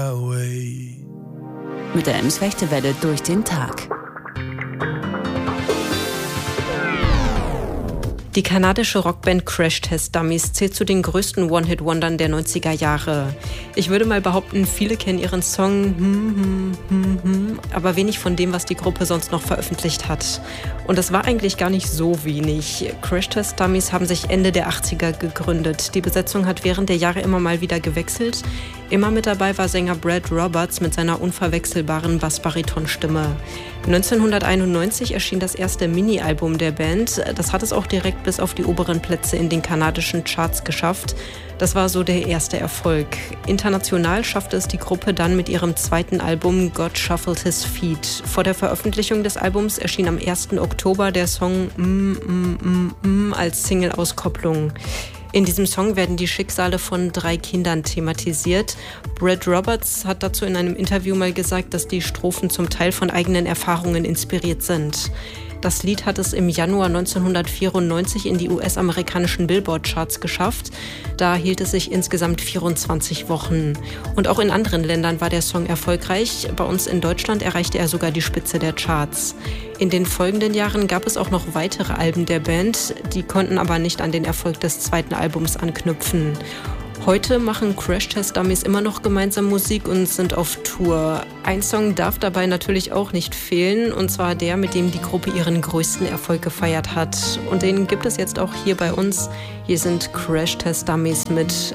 Mit der Ems-Welle durch den Tag. Die kanadische Rockband Crash Test Dummies zählt zu den größten One-Hit-Wondern der 90er Jahre. Ich würde mal behaupten, viele kennen ihren Song, aber wenig von dem, was die Gruppe sonst noch veröffentlicht hat. Und das war eigentlich gar nicht so wenig. Crash Test Dummies haben sich Ende der 80er gegründet. Die Besetzung hat während der Jahre immer mal wieder gewechselt. Immer mit dabei war Sänger Brad Roberts mit seiner unverwechselbaren Bass-Bariton-Stimme. 1991 erschien das erste Mini-Album der Band. Das hat es auch direkt bis auf die oberen Plätze in den kanadischen Charts geschafft. Das war so der erste Erfolg. International schaffte es die Gruppe dann mit ihrem zweiten Album God Shuffled His Feet. Vor der Veröffentlichung des Albums erschien am 1. Oktober der Song als Single-Auskopplung. In diesem Song werden die Schicksale von 3 Kindern thematisiert. Brad Roberts hat dazu in einem Interview mal gesagt, dass die Strophen zum Teil von eigenen Erfahrungen inspiriert sind. Das Lied hat es im Januar 1994 in die US-amerikanischen Billboard-Charts geschafft. Da hielt es sich insgesamt 24 Wochen. Und auch in anderen Ländern war der Song erfolgreich. Bei uns in Deutschland erreichte er sogar die Spitze der Charts. In den folgenden Jahren gab es auch noch weitere Alben der Band. Die konnten aber nicht an den Erfolg des zweiten Albums anknüpfen. Heute machen Crash Test Dummies immer noch gemeinsam Musik und sind auf Tour. Ein Song darf dabei natürlich auch nicht fehlen, und zwar der, mit dem die Gruppe ihren größten Erfolg gefeiert hat. Und den gibt es jetzt auch hier bei uns. Hier sind Crash Test Dummies mit